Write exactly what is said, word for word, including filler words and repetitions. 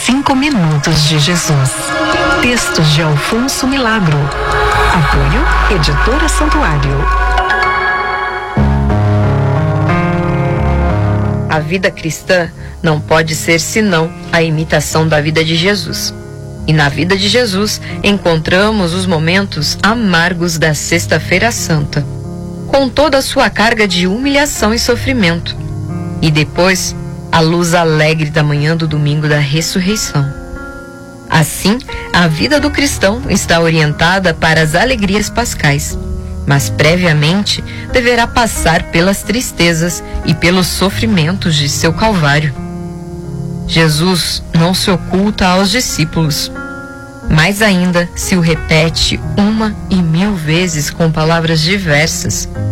Cinco Minutos de Jesus. Textos de Alfonso Milagro. Apoio Editora Santuário. A vida cristã não pode ser senão a imitação da vida de Jesus. E na vida de Jesus encontramos os momentos amargos da Sexta-feira Santa, com toda a sua carga de humilhação e sofrimento. E depois, a luz alegre da manhã do domingo da ressurreição. Assim, a vida do cristão está orientada para as alegrias pascais, mas previamente deverá passar pelas tristezas e pelos sofrimentos de seu Calvário. Jesus não se oculta aos discípulos, mais ainda se o repete uma e mil vezes com palavras diversas.